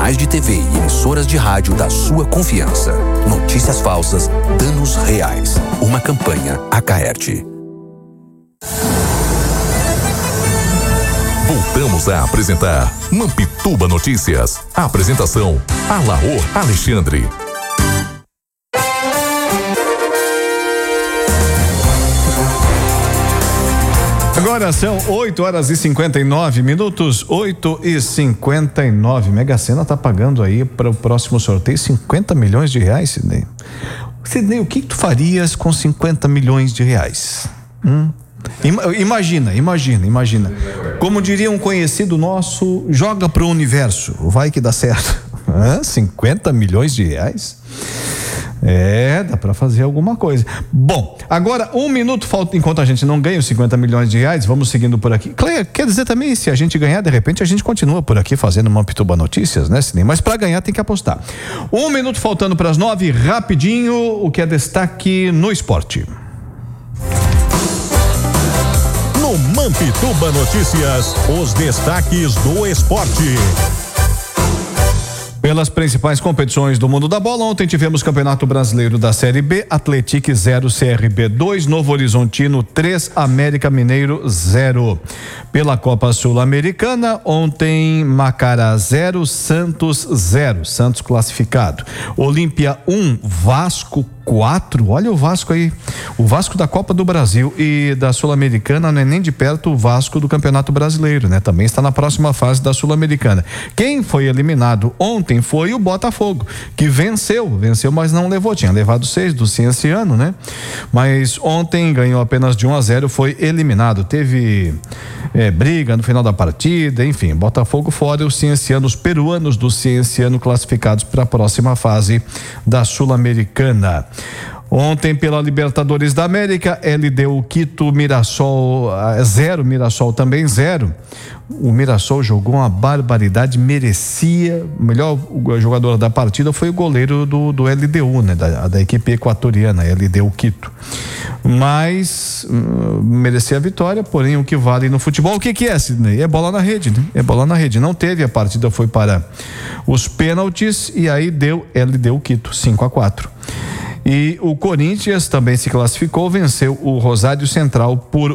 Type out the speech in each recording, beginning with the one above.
canais de TV e emissoras de rádio da sua confiança. Notícias falsas, danos reais. Uma campanha Acaerte. Voltamos a apresentar Mampituba Notícias. A apresentação, Alaor Alexandre. Agora são 8h59, 8h59. Mega Sena tá pagando aí para o próximo sorteio 50 milhões de reais, Sidney. Sidney, o que tu farias com 50 milhões de reais? Imagina. Como diria um conhecido nosso, joga pro universo, vai que dá certo. 50 milhões de reais? Dá pra fazer alguma coisa. Bom, agora 1 minuto falta, enquanto a gente não ganha os 50 milhões de reais, vamos seguindo por aqui. Quer dizer também, se a gente ganhar, de repente a gente continua por aqui fazendo Mampituba Notícias, né, Sidney? Mas pra ganhar tem que apostar. 1 minuto faltando pras 9, rapidinho, o que é destaque no esporte. No Mampituba Notícias, os destaques do esporte. Pelas principais competições do mundo da bola, ontem tivemos Campeonato Brasileiro da Série B, Atlético 0, CRB 2, Novo Horizontino 3, América Mineiro 0. Pela Copa Sul-Americana, ontem Macará 0, Santos 0, Santos classificado. Olímpia 1, Vasco 4, olha o Vasco aí, o Vasco da Copa do Brasil e da Sul-Americana não é nem de perto o Vasco do Campeonato Brasileiro, né? Também está na próxima fase da Sul-Americana. Quem foi eliminado ontem foi o Botafogo, que venceu, mas não levou, tinha levado 6 do Cienciano, né? Mas ontem ganhou apenas de 1-0, foi eliminado, teve briga no final da partida, enfim, Botafogo fora, os ciencianos, peruanos do Cienciano classificados para a próxima fase da Sul-Americana. Ontem pela Libertadores da América, LDU Quito, Mirassol 0, Mirassol também 0. O Mirassol jogou uma barbaridade, merecia. O melhor jogador da partida foi o goleiro do LDU, né? Da equipe equatoriana, LDU Quito. Mas merecia a vitória, porém o que vale no futebol, o que é, Sidney? É bola na rede, né? É bola na rede. Não teve, a partida foi para os pênaltis e aí deu LDU Quito 5-4. E o Corinthians também se classificou, venceu o Rosário Central por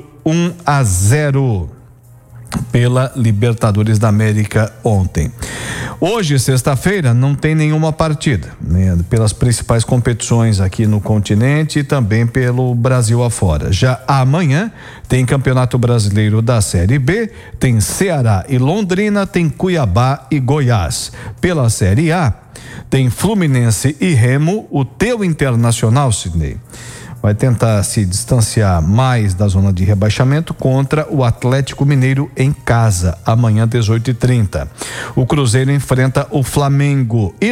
1-0 pela Libertadores da América ontem. Hoje, sexta-feira, não tem nenhuma partida, né? Pelas principais competições aqui no continente e também pelo Brasil afora. Já amanhã tem Campeonato Brasileiro da Série B, tem Ceará e Londrina, tem Cuiabá e Goiás. Pela Série A, tem Fluminense e Remo, o teu Internacional, Sidney, vai tentar se distanciar mais da zona de rebaixamento contra o Atlético Mineiro em casa, amanhã 18h30. O Cruzeiro enfrenta o Flamengo e